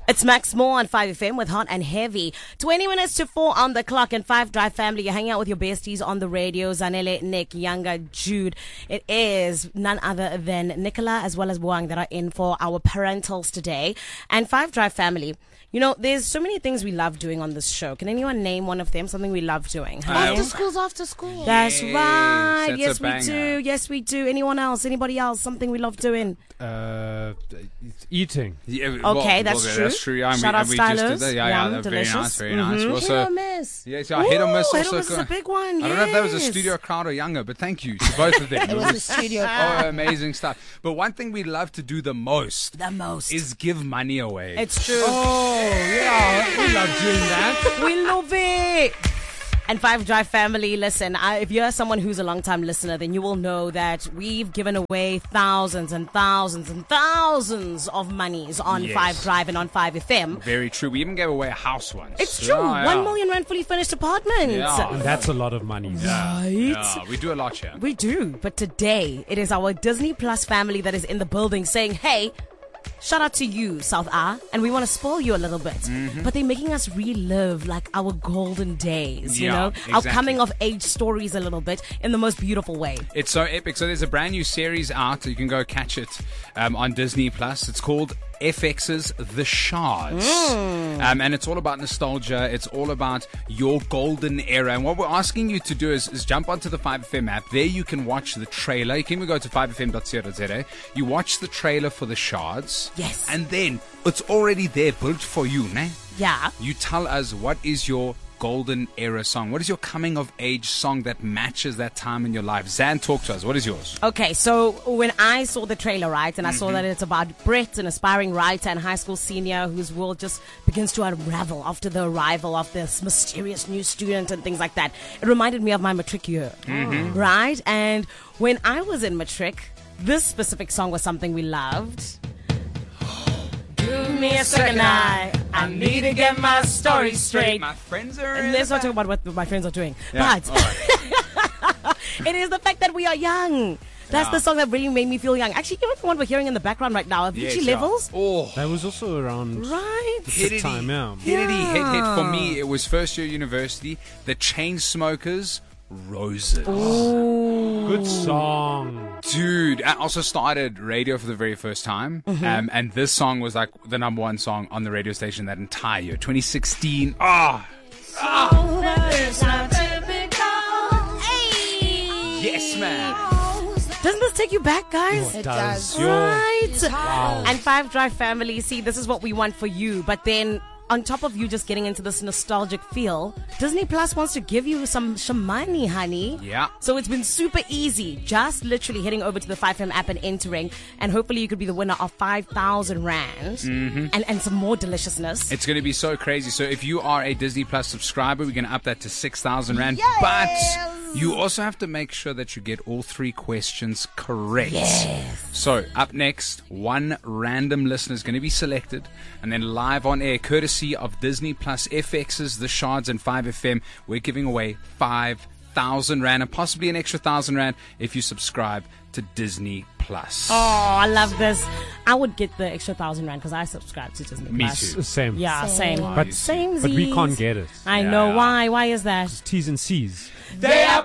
It's Max Moore on 5FM with Hot and Heavy. 20 minutes to 4 on the clock, and 5 Drive family. You're hanging out with your besties on the radio. Zanele, Nick, Younger, Jude. It is none other than Nicola as well as Boang that are in for our parentals today. And 5 Drive family. You know, there's so many things we love doing on this show. Can anyone name one of them? Something we love doing? After school. That's right. That's Yes, a we banger. do. Yes, we do. Anyone else? Anybody else? Something we love doing? Eating. Yeah, Okay, that's true. That's true. Yeah, Shout out we just did Stylers. that. Yeah, Yum, very delicious. nice, very nice. We also, Hit or miss. yes, yeah, hit or miss. Ooh, Also, Hit or Miss is a big one. I don't know if that was a yes. studio crowd or Younger, but thank you to both of them. It was a studio. Oh, amazing stuff. But one thing we love to do the most The most. is give money away. It's true. Oh, yeah. We love doing that. We love it. And 5 Drive family, listen, if you're someone who's a long-time listener, then you will know that we've given away thousands and thousands and thousands of monies on Yes. 5 Drive and on 5FM. Very true. We even gave away a house once. It's true. Yeah, 1 million rand fully furnished apartment. Yeah. And that's a lot of money. Right? Yeah, we do a lot here. We do. But today, it is our Disney Plus family that is in the building saying, hey, shout out to you, South A, and we want to spoil you a little bit. Mm-hmm. But they're making us relive like our golden days, you Yeah, know? Our exactly. coming of age stories a little bit in the most beautiful way. It's so epic. So there's a brand new series out. You can go catch it on Disney Plus. It's called FX's The Shards. And it's all about nostalgia. It's all about your golden era. And what we're asking you to do is jump onto the 5FM app. There you can watch the trailer. You can even go to 5fm.co.za. You watch the trailer for The Shards. Yes. And then it's already there built for you, ne? Yeah. You tell us what is your golden era song. What is your coming of age song that matches that time in your life? Zan, talk to us. What is yours? Okay, so when I saw the trailer, right, and I saw that it's about Brett, an aspiring writer and high school senior whose world just begins to unravel after the arrival of this mysterious new student and things like that, it reminded me of my matric year, right? And when I was in matric, this specific song was something we loved. Give me a second, I need to get my story straight. My friends are And let's not talk about what my friends are doing. Yeah, But all right. it is the fact that we are young. That's Yeah. the song that really made me feel young. Actually, even the one we're hearing in the background right now, Avicii Yes, yeah. Levels. Oh, That was also around Right. the time, yeah. hit. For me, it was first year university. The Chainsmokers, Roses. Good song. Dude, I also started radio for the very first time. And this song was like the number one song on the radio station that entire year. 2016. Yes, man. Doesn't this take you back, guys? It Does does. your- Right. Wow. And 5 Drive family, see, this is what we want for you. But then, on top of you just getting into this nostalgic feel, Disney Plus wants to give you some money, honey. Yeah. So it's been super easy. Just literally heading over to the 5FM app and entering. And hopefully you could be the winner of 5,000 Rand. And some more deliciousness. It's going to be so crazy. So if you are a Disney Plus subscriber, we're going to up that to 6,000 Rand. Yes! But you also have to make sure that you get all 3 questions correct. Yes. So up next, one random listener is going to be selected and then live on air, courtesy of Disney Plus, FX's The Shards and 5FM. We're giving away 5,000 Rand and possibly an extra 1,000 Rand if you subscribe to Disney Plus. Oh, I love this. I would get the extra 1,000 Rand because I subscribe to Disney Me Plus. too. Same. Yeah, same. Same. But, Same. but we can't get it. I know Yeah. why. Why is that? T's and C's. They are